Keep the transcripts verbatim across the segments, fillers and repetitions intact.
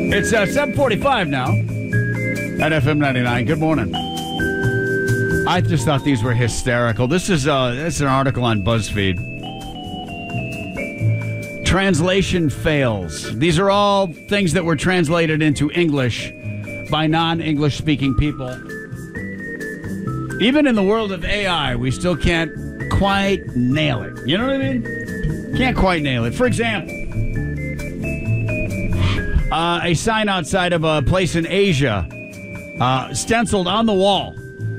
It's uh, seven forty-five now at F M ninety-nine. Good morning. I just thought these were hysterical. This is, uh, this is an article on BuzzFeed. Translation fails. These are all things that were translated into English by non-English speaking people. Even in the world of A I, we still can't quite nail it. You know what I mean? Can't quite nail it. For example, uh, a sign outside of a place in Asia, uh, stenciled on the wall.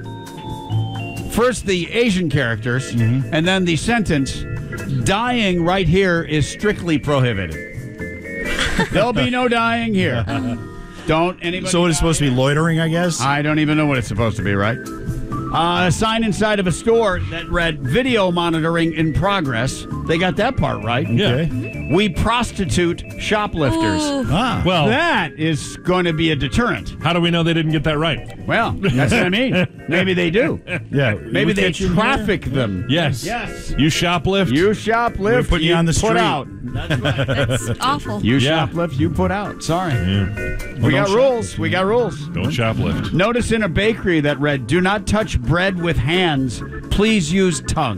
First the Asian characters, mm-hmm. and then the sentence, dying right here is strictly prohibited. There'll be no dying here. Don't anybody. So it's supposed here. to be loitering, I guess? I don't even know what it's supposed to be, right? Uh, a sign inside of a store that read video monitoring in progress. They got that part right. Okay. We prostitute shoplifters. Ah. Well, that is going to be a deterrent. How do we know they didn't get that right? Well, that's what I mean. Maybe they do. Yeah. Maybe they traffic them. Yes. Yes. You shoplift. You shoplift. We put you, you on the put street. out. That's right. That's awful. You Yeah. shoplift, you put out. Sorry. Yeah. We Well, got don't rules. We got rules. Don't shoplift. Notice in a bakery that read, do not touch bread with hands. Please use tongue.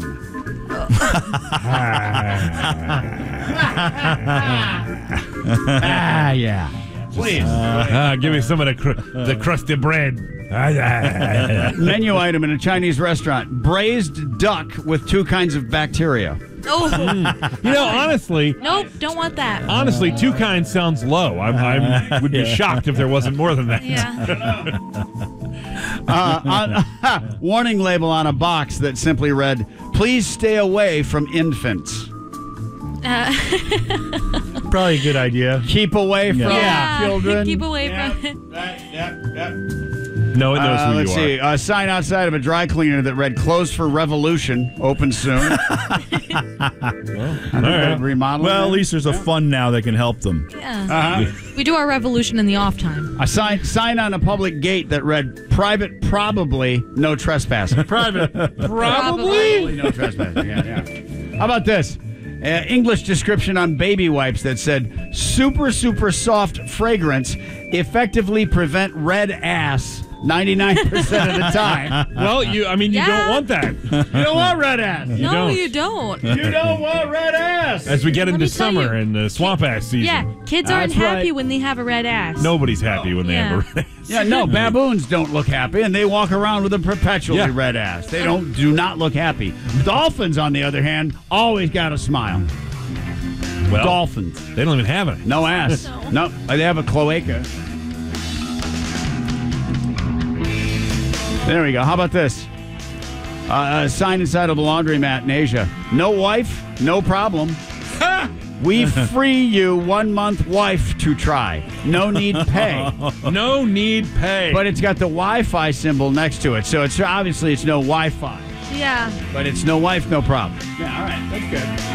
ah, yeah. Please. Ah, give me some of the, cr- the crusty bread. Menu item in a Chinese restaurant. Braised duck with two kinds of bacteria. Oh, You know, honestly, nope, don't want that. honestly, two kinds sounds low. I'm, I would be shocked if there wasn't more than that. Yeah. Uh, on, warning label on a box that simply read, please stay away from infants. Uh, Probably a good idea. Keep away from yeah. children. Keep away Yeah, from it. right, yep, yep. No one knows Uh, who let's you see. are. A sign outside of a dry cleaner that read "Closed for Revolution," open soon. Well, I think all right. they're remodeling Well, at it. least there's a fund now that can help them. Yeah. Uh-huh. We do our revolution in the off time. A sign sign on a public gate that read "Private, probably no trespassing." Private, Probably. no trespassing. Yeah, yeah. How about this? Uh, English description on baby wipes that said "super, super soft fragrance, effectively prevent red ass ninety-nine percent of the time." Well, you. I mean, you Yeah. don't want that. You don't want red ass. You no, don't. you don't. You don't want red ass. As we get Let into me tell summer you. and the swamp ass season, Yeah, kids aren't That's happy right. when they have a red ass. nobody's happy when they Yeah. have a red ass. Yeah, no, baboons don't look happy, and they walk around with a perpetually Yeah. red ass. They don't do not look happy. Dolphins, on the other hand, always got a smile. Well, Dolphins, they don't even have it. no ass. No. No, they have a cloaca. There we go. How about this? Uh, a sign inside of a laundromat in Asia. No wife, no problem. We free you one month wife to try. No need pay. No need pay. But it's got the Wi-Fi symbol next to it, so it's obviously it's no Wi-Fi. Yeah. But it's no wife, no problem. Yeah, all right, that's good.